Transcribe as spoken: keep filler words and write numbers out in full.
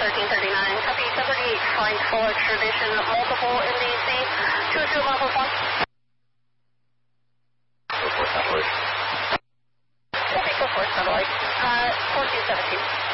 thirteen thirty-nine. Copy ten thirty-eight, flight for tradition, multiple N D C, two two one four four. Go for satellite. Okay, go for it, satellite. Uh, four two seventeen.